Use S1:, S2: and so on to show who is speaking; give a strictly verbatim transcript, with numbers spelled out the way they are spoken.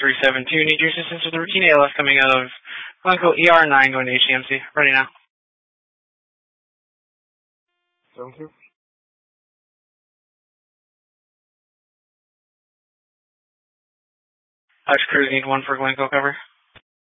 S1: three seven two, need your assistance with the routine A L F coming out of Glencoe E R nine going to H C M C. Ready now.
S2: Thank you.
S1: Hutch Crews need one for Glencoe cover.